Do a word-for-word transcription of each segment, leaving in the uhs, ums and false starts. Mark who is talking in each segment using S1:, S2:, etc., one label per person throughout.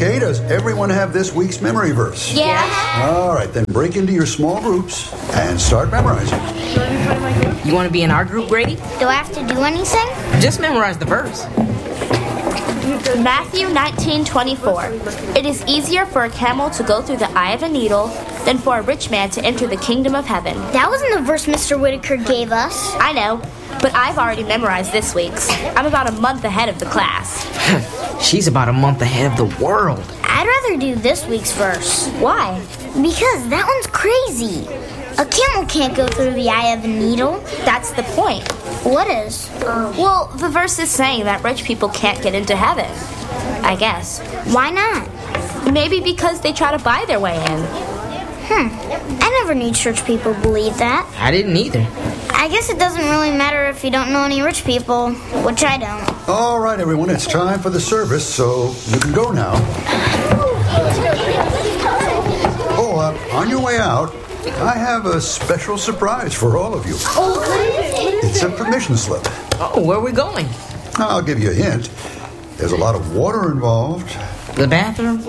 S1: Okay, does everyone have this week's memory verse?
S2: Yeah.
S1: All right, then break into your small groups and start memorizing.
S3: You want to be in our group, Grady?
S2: Do I have to do anything?
S3: Just memorize the verse.
S4: Matthew nineteen twenty-four. It is easier for a camel to go through the eye of a needle than for a rich man to enter the kingdom of heaven.
S2: That wasn't the verse Mister Whitaker gave us.
S4: I know, but I've already memorized this week's. I'm about a month ahead of the class.
S3: She's about a month ahead of the world.
S2: I'd rather do this week's verse.
S4: Why?
S2: Because that one's crazy. A camel can't go through the eye of a needle.
S4: That's the point.
S2: What is?
S4: Well, the verse is saying that rich people can't get into heaven. I guess.
S2: Why not?
S4: Maybe because they try to buy their way in.
S2: Hmm. I never knew church people believed that.
S3: I didn't either.
S2: I guess it doesn't really matter if you don't know any rich people, which I don't.
S1: All right, everyone, it's time for the service, so you can go now. Oh, uh, on your way out, I have a special surprise for all of you. It's a permission slip.
S3: Oh, where are we going?
S1: I'll give you a hint. There's a lot of water involved.
S3: The bathroom?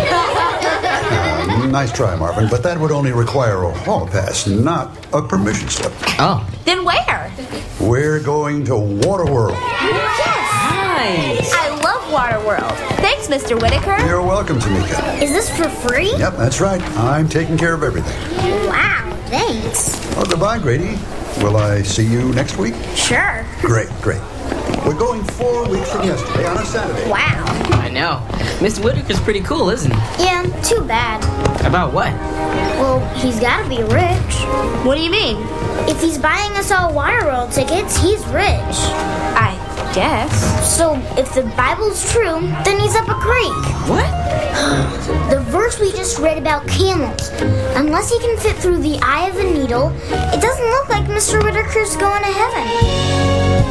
S1: Uh, nice try, Marvin, but that would only require a hall pass, not a permission slip.
S3: Oh.
S4: Then where?
S1: We're going to Waterworld.
S3: Nice.
S4: I love Waterworld. Thanks, Mister Whitaker.
S1: You're welcome, Tamika.
S2: Is this for free?
S1: Yep, that's right. I'm taking care of everything.
S2: Wow, thanks.
S1: Oh, goodbye, Grady. Will I see you next week?
S2: Sure.
S1: Great, great. We're going four weeks from yesterday on a Saturday.
S2: Wow.
S3: I know. Mister Whitaker's pretty cool, isn't he?
S2: Yeah, too bad.
S3: About what?
S2: Well, he's gotta be rich.
S4: What do you mean?
S2: If he's buying us all Waterworld tickets, he's rich.
S4: I guess.
S2: So, if the Bible's true, then he's up a creek.
S3: What?
S2: The verse we just read about camels. Unless he can fit through the eye of a needle, it doesn't look like Mister Whitaker's going to heaven.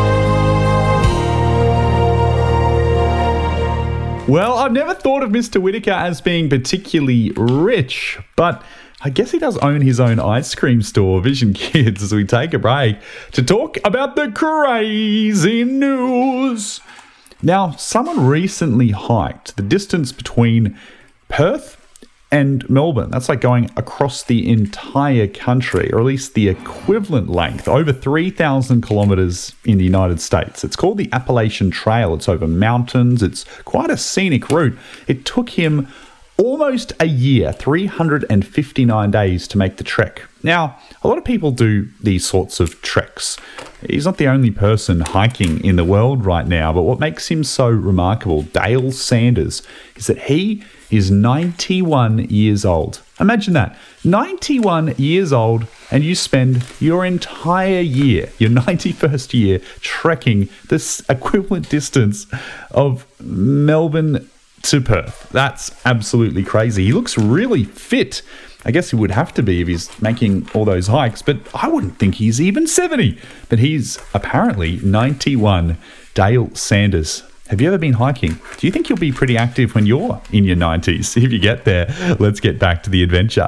S5: Well, I've never thought of Mister Whitaker as being particularly rich, but I guess he does own his own ice cream store, Vision Kids, as we take a break to talk about the crazy news. Now, someone recently hiked the distance between Perth and Melbourne. That's like going across the entire country, or at least the equivalent length, over three thousand kilometres in the United States. It's called the Appalachian Trail. It's over mountains. It's quite a scenic route. It took him almost a year, three hundred fifty-nine days to make the trek. Now, a lot of people do these sorts of treks. He's not the only person hiking in the world right now, but what makes him so remarkable, Dale Sanders, is that he is ninety-one years old. Imagine that, ninety-one years old, and you spend your entire year, your ninety-first year, trekking this equivalent distance of Melbourne to Perth. That's absolutely crazy. He looks really fit. I guess he would have to be if he's making all those hikes, but I wouldn't think he's even seventy. But he's apparently ninety-one. Dale Sanders. Have you ever been hiking? Do you think you'll be pretty active when you're in your nineties? If you get there, let's get back to the adventure.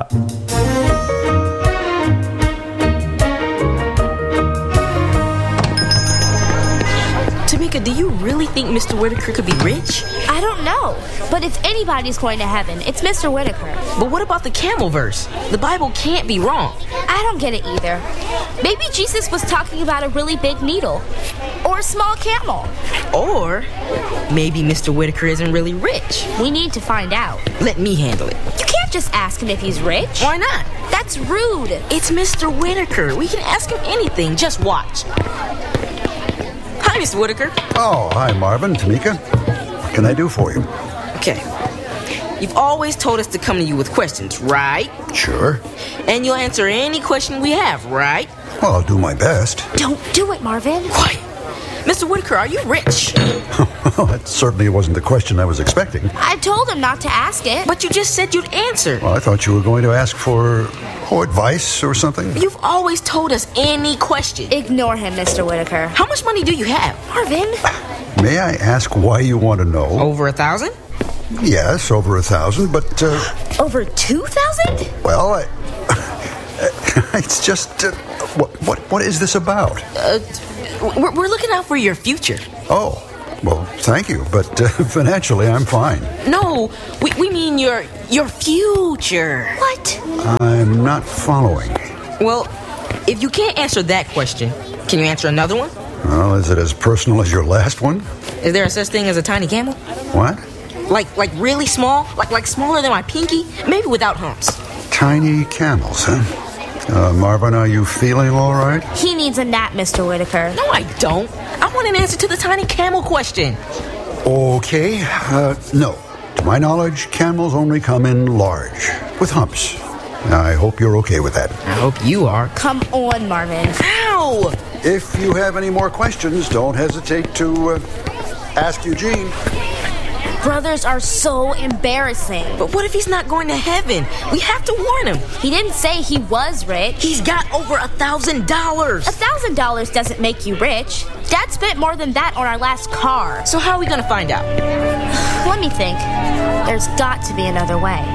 S3: Tamika, do you really think Mister Whitaker could be rich?
S4: I don't know. But if anybody's going to heaven, it's Mister Whitaker.
S3: But what about the camel verse? The Bible can't be wrong.
S4: I don't get it either. Maybe Jesus was talking about a really big needle. Or a small camel.
S3: Or maybe Mister Whitaker isn't really rich.
S4: We need to find out.
S3: Let me handle it.
S4: You can't just ask him if he's rich.
S3: Why not?
S4: That's rude.
S3: It's Mister Whitaker. We can ask him anything. Just watch. Hi, Mister Whitaker.
S1: Oh, hi, Marvin, Tamika. What can I do for you?
S3: Okay. You've always told us to come to you with questions, right?
S1: Sure.
S3: And you'll answer any question we have, right?
S1: Well, I'll do my best.
S4: Don't do it, Marvin.
S3: Why? Mister Whitaker, are you rich?
S1: Well, that certainly wasn't the question I was expecting.
S4: I told him not to ask it.
S3: But you just said you'd answer.
S1: Well, I thought you were going to ask for, oh, advice or something.
S3: You've always told us any question.
S4: Ignore him, Mister Whitaker.
S3: How much money do you have?
S4: Marvin?
S1: May I ask why you want to know?
S3: Over a thousand?
S1: Yes, over a thousand, but, uh...
S4: Over two thousand?
S1: Well, I... it's just... Uh, what, what, what is this about?
S3: Uh, we're, we're looking out for your future.
S1: Oh, Well, thank you, but uh, financially I'm fine.
S3: No, we, we mean your your future.
S4: What?
S1: I'm not following.
S3: Well, if you can't answer that question, can you answer another one?
S1: Well, is it as personal as your last one?
S3: Is there a such thing as a tiny camel?
S1: What?
S3: Like like really small? Like like smaller than my pinky? Maybe without humps.
S1: Tiny camels, huh? Uh, Marvin, are you feeling all right?
S4: He needs a nap, Mister Whitaker.
S3: No, I don't. I want an answer to the tiny camel question.
S1: Okay, uh, no. To my knowledge, camels only come in large, with humps. I hope you're okay with that.
S3: I hope you are.
S4: Come on, Marvin.
S3: Ow!
S1: If you have any more questions, don't hesitate to uh, ask Eugene.
S4: Brothers are so embarrassing.
S3: But what if he's not going to heaven? We have to warn him.
S4: He didn't say he was rich.
S3: He's got over a thousand dollars.
S4: A thousand dollars doesn't make you rich. Dad spent more than that on our last car.
S3: So how are we gonna find out?
S4: Let me think. There's got to be another way.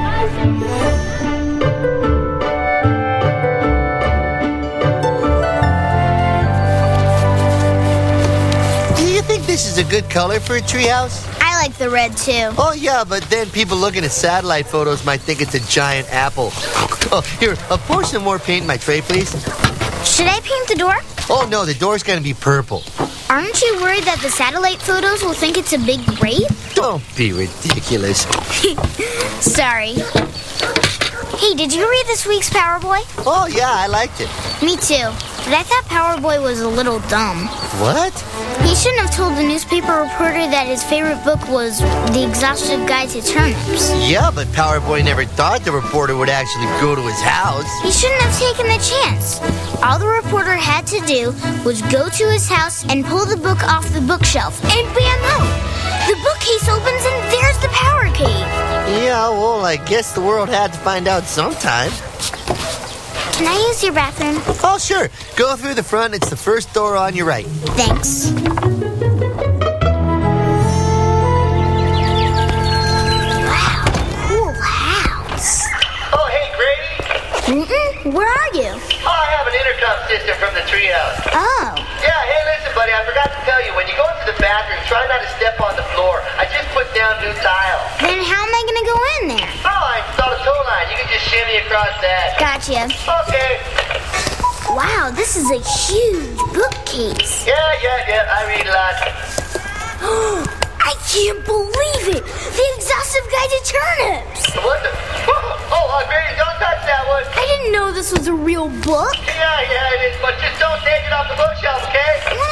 S6: Do you think this is a good color for a treehouse?
S2: I like the red too.
S6: Oh, yeah, but then people looking at satellite photos might think it's a giant apple. Oh, here, uh, pour some more paint in my tray, please.
S2: Should I paint the door?
S6: Oh, no, the door's gonna be purple.
S2: Aren't you worried that the satellite photos will think it's a big grape?
S6: Don't be ridiculous.
S2: Sorry. Hey, did you read this week's Power Boy?
S6: Oh, yeah, I liked it.
S2: Me too. But I thought Power Boy was a little dumb.
S6: What?
S2: He shouldn't have told the newspaper reporter that his favorite book was The Exhaustive Guide to Turnips.
S6: Yeah, but Power Boy never thought the reporter would actually go to his house.
S2: He shouldn't have taken the chance. All the reporter had to do was go to his house and pull the book off the bookshelf. And bam! The bookcase opens and there's the power cave.
S6: Yeah, well, I guess the world had to find out sometime.
S2: Can I use your bathroom?
S6: Oh, sure. Go through the front. It's the first door on your right.
S2: Thanks. Wow, cool house.
S7: Oh, hey, Grady.
S2: Mm-mm, where are you?
S7: Oh, I have an intercom system from the treehouse.
S2: Oh,
S7: Yeah, hey, listen, buddy, I forgot to tell you, when you go into the bathroom, try not to step on the floor. I just put down new tile.
S2: then how am I gonna go in there?
S7: Oh, I installed a tow line. You can just shimmy across that.
S2: Gotcha.
S7: Okay.
S2: Wow, this is a huge bookcase.
S7: Yeah, yeah, yeah, I read a lot.
S2: I can't believe it! The Exhaustive Guide to Turnips!
S7: What the? Oh, uh, Grady, don't touch that one.
S2: I didn't know this was a real book.
S7: Yeah, yeah, it is, but just don't take it off the bookshelf, okay?
S2: Why